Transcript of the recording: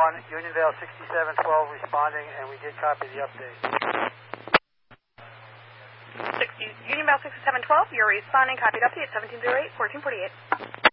1, Unionvale 6712 responding, and we did copy the update. Unionvale 6712, you're responding, copied update 1708, 1448.